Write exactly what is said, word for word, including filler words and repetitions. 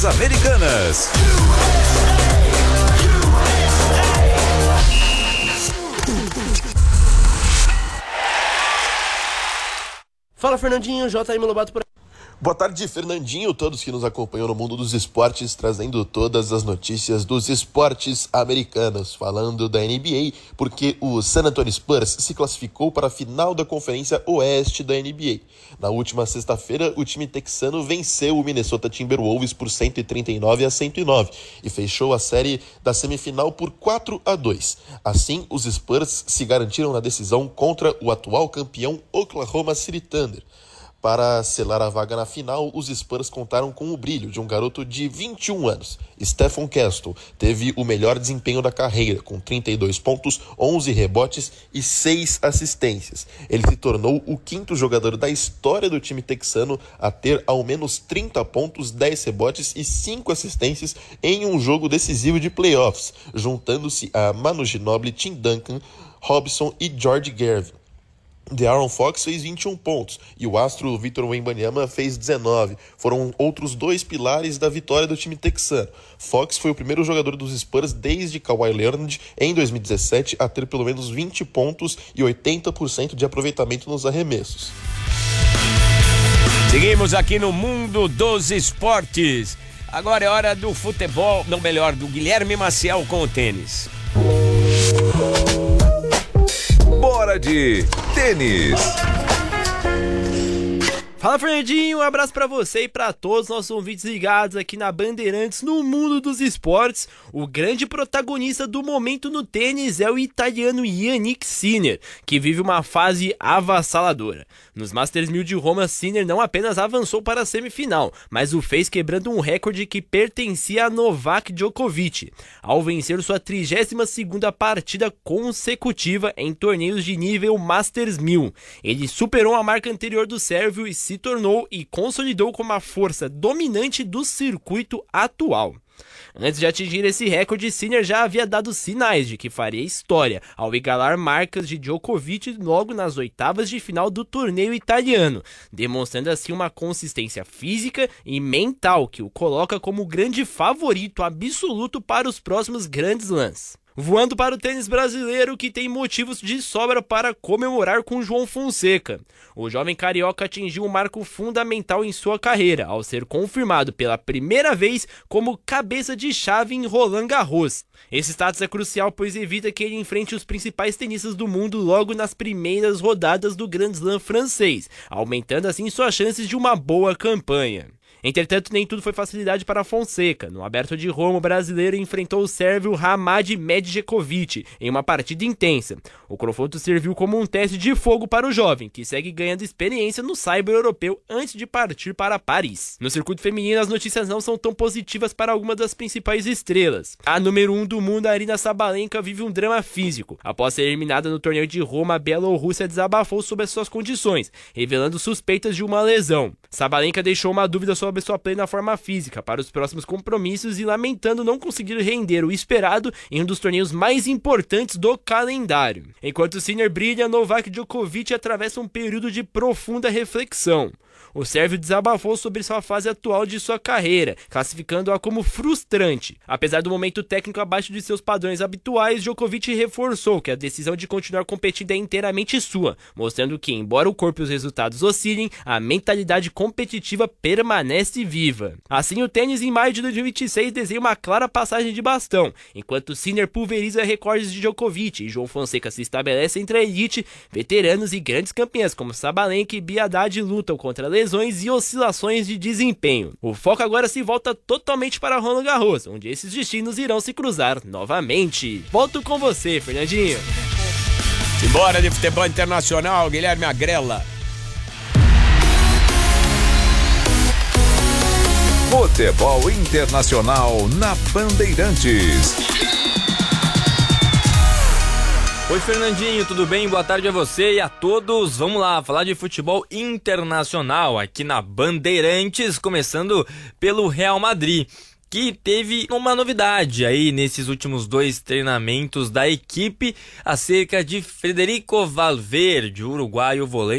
Americanas. Fala, Fernandinho, J M Lobato por aí. Boa tarde, Fernandinho, todos que nos acompanham no mundo dos esportes, trazendo todas as notícias dos esportes americanos, falando da N B A, porque o San Antonio Spurs se classificou para a final da Conferência Oeste da N B A. Na última sexta-feira, o time texano venceu o Minnesota Timberwolves por cento e trinta e nove a cento e nove e fechou a série da semifinal por quatro a dois. Assim, os Spurs se garantiram na decisão contra o atual campeão Oklahoma City Thunder. Para selar a vaga na final, os Spurs contaram com o brilho de um garoto de vinte e um anos. Stephen Castle teve o melhor desempenho da carreira, com trinta e dois pontos, onze rebotes e seis assistências. Ele se tornou o quinto jogador da história do time texano a ter ao menos trinta pontos, dez rebotes e cinco assistências em um jogo decisivo de playoffs, juntando-se a Manu Ginobili, Tim Duncan, Robson e George Gervin. De'Aaron Fox fez vinte e um pontos e o astro Victor Wembanyama fez dezenove. Foram outros dois pilares da vitória do time texano. Fox foi o primeiro jogador dos Spurs desde Kawhi Leonard em dois mil e dezessete a ter pelo menos vinte pontos e oitenta por cento de aproveitamento nos arremessos. Seguimos aqui no mundo dos esportes. Agora é hora do futebol, não melhor, do Guilherme Maciel com o tênis. Bora de tênis! Fala, Fernandinho, um abraço pra você e pra todos os nossos ouvintes ligados aqui na Bandeirantes no mundo dos esportes. O grande protagonista do momento no tênis é o italiano Jannik Sinner, que vive uma fase avassaladora. Nos Masters mil de Roma, Sinner não apenas avançou para a semifinal, mas o fez quebrando um recorde que pertencia a Novak Djokovic, ao vencer sua trigésima segunda partida consecutiva em torneios de nível Masters mil. Ele superou a marca anterior do sérvio e se tornou e consolidou como a força dominante do circuito atual. Antes de atingir esse recorde, Sinner já havia dado sinais de que faria história ao igualar marcas de Djokovic logo nas oitavas de final do torneio italiano, demonstrando assim uma consistência física e mental que o coloca como o grande favorito absoluto para os próximos grandes lãs. Voando para o tênis brasileiro, que tem motivos de sobra para comemorar com João Fonseca. O jovem carioca atingiu um marco fundamental em sua carreira, ao ser confirmado pela primeira vez como cabeça de chave em Roland Garros. Esse status é crucial, pois evita que ele enfrente os principais tenistas do mundo logo nas primeiras rodadas do Grand Slam francês, aumentando assim suas chances de uma boa campanha. Entretanto, nem tudo foi facilidade para Fonseca. No Aberto de Roma, o brasileiro enfrentou o sérvio Hamad Medjekovic em uma partida intensa. O confronto serviu como um teste de fogo para o jovem, que segue ganhando experiência no cyber europeu antes de partir para Paris. No circuito feminino, as notícias não são tão positivas para algumas das principais estrelas. A número um do mundo, Aryna Sabalenka, vive um drama físico. Após ser eliminada no torneio de Roma, a Bielorrússia desabafou sobre as suas condições, revelando suspeitas de uma lesão. Sabalenka deixou uma dúvida sobre sobre sua plena forma física para os próximos compromissos e lamentando não conseguir render o esperado em um dos torneios mais importantes do calendário. Enquanto Sinner brilha, Novak Djokovic atravessa um período de profunda reflexão. O sérvio desabafou sobre sua fase atual de sua carreira, classificando-a como frustrante. Apesar do momento técnico abaixo de seus padrões habituais, Djokovic reforçou que a decisão de continuar competindo é inteiramente sua, mostrando que, embora o corpo e os resultados oscilem, a mentalidade competitiva permanece viva. Assim, o tênis em maio de dois mil e vinte e seis desenha uma clara passagem de bastão, enquanto Sinner pulveriza recordes de Djokovic e João Fonseca se estabelece entre a elite, veteranos e grandes campeãs como Sabalenka e Bia Haddad lutam contra lesões e oscilações de desempenho. O foco agora se volta totalmente para Roland Garros, onde esses destinos irão se cruzar novamente. Volto com você, Fernandinho. Simbora de futebol internacional, Guilherme Agrela. Futebol internacional na Bandeirantes. Oi, Fernandinho, tudo bem? Boa tarde a você e a todos. Vamos lá, falar de futebol internacional aqui na Bandeirantes, começando pelo Real Madrid, que teve uma novidade aí nesses últimos dois treinamentos da equipe acerca de Federico Valverde, o uruguaio volante